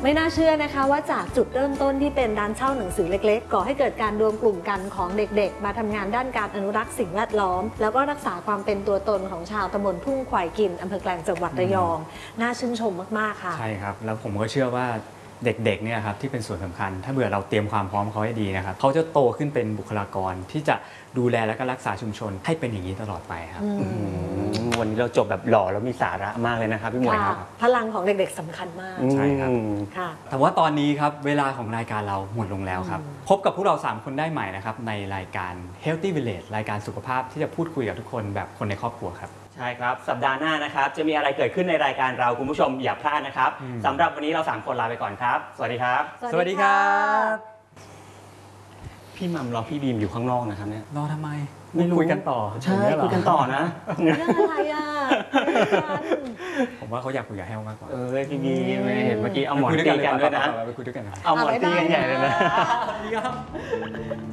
ไม่น่าเชื่อนะคะว่าจากจุดเริ่มต้นที่เป็นร้านเช่าหนังสือเล็กๆก่อให้เกิดการรวมกลุ่มกันของเด็กๆมาทำงานด้านการอนุรักษ์สิ่งแวดล้อมแล้วก็รักษาความเป็นตัวตนของชาวตำบลทุ่งควายกินอำเภอแกลงจังหวัดระยองน่าชื่นชมมากๆค่ะใช่ครับแล้วผมก็เชื่อว่าเด็กๆเนี่ยครับที่เป็นส่วนสำคัญถ้าเผื่อเราเตรียมความพร้อมเขาให้ดีนะครับเขาจะโตขึ้นเป็นบุคลากรที่จะดูแลและก็รักษาชุมชนให้เป็นอย่างนี้ตลอดไปครับวันนี้เราจบแบบหล่อแล้วมีสาระมากเลยนะครับพี่หมวยครับพลังของเด็กๆสำคัญมากใช่ครับค่ะแต่ว่าตอนนี้ครับเวลาของรายการเราหมดลงแล้วครับพบกับพวกเรา3คนได้ใหม่นะครับในรายการ Healthy Village รายการสุขภาพที่จะพูดคุยกับทุกคนแบบคนในครอบครัวครับใช่ครับสัปดาห์หน้านะครับจะมีอะไรเกิดขึ้นในรายการเราคุณผู้ชมอย่าพลาดนะครับสำหรับวันนี้เรา3คนลาไปก่อนครับสวัสดีครับสวัสดีครับพี่มัมรอพี่บีมอยู่ข้างนอกนะครับเนี่ยรอทำไมไม่คุยกันต่อใช่คุยกันต่อนะเรื่องอะไรอ่ะผมว่าเขาอยากคุยกับแฮวมากกว่าพี่บีมเห็นเมื่อกี้เอาหมอนตีกันด้วยนะไปคุยด้วยกันเอาหมอนตีกันใหญ่เลยนะสวัสดีครับ